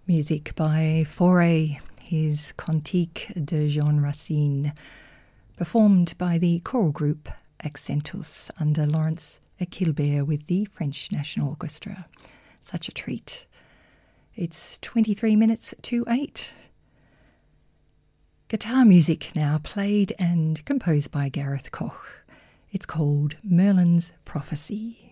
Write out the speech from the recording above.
Music by Fauré, his Cantique de Jean Racine, performed by the choral group Accentus under Lawrence Aquilbert with the French National Orchestra. Such a treat. It's 23 minutes to 8. Guitar music now, played and composed by Gareth Koch. It's called Merlin's Prophecy.